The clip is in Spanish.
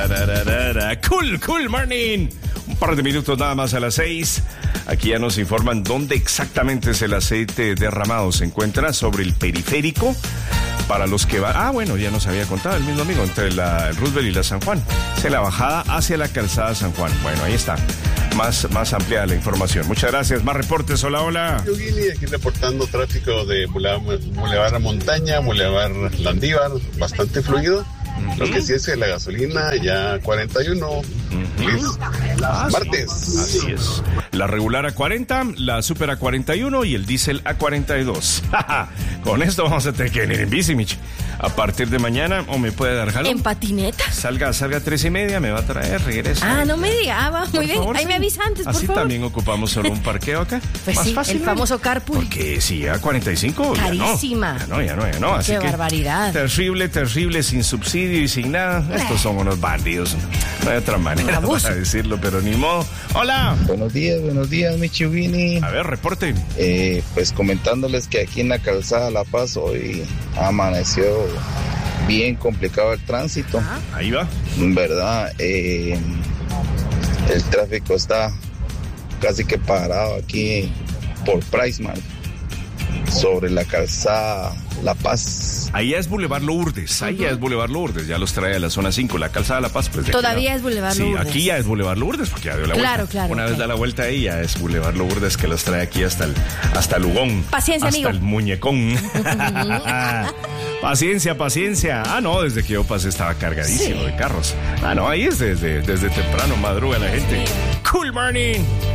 Cool morning. Un par de minutos nada más a las 6. Aquí ya nos informan dónde exactamente es el aceite derramado. Se encuentra sobre el periférico. Para los que van... bueno, ya nos había contado el mismo amigo, entre el Roosevelt y la San Juan. Es la bajada hacia la calzada San Juan. Bueno, ahí está. Más ampliada la información. Muchas gracias. Más reportes. Hola. Yo, Guili, aquí reportando tráfico de Boulevard Montaña, Boulevard Landívar, bastante fluido. Lo que sí es que la gasolina ya 41. Martes. Así es. La regular a 40, la super a 41 y el diésel a 42. Con esto vamos a tener que venir en bici, Michi. A partir de mañana, o me puede dar jalón. ¿En patineta? Salga a 3:30, me va a traer, regresa. No me diga, va, muy bien. Ahí me avisa antes, por favor. Así también ocupamos solo un parqueo acá. Pues más sí, fácil, el famoso carpool. Porque si a 45, carísima. Ya no. Así Qué que barbaridad. Terrible, sin subsidio y sin nada. Estos son unos bandidos. No hay otra manera para decirlo, pero ni modo. Hola. Buenos días, mi Chiwini. A ver, reporte. Pues comentándoles que aquí en la calzada La Paz hoy amaneció bien complicado el tránsito. Ahí va. ¿Verdad? El tráfico está casi que parado aquí por Priceman, sobre la calzada La Paz. Ahí es Boulevard Lourdes, ya los trae a la zona 5, la calzada La Paz. Pues todavía es Boulevard Lourdes. Sí, aquí ya es Boulevard Lourdes, porque ya dio la vuelta. Claro. Una vez da la vuelta ahí, ya es Boulevard Lourdes que los trae aquí hasta Lugón. Paciencia, hasta amigo. el muñecón. Paciencia. Desde que yo pasé estaba cargadísimo de carros. Ahí es desde temprano, madruga la gente. Cool morning.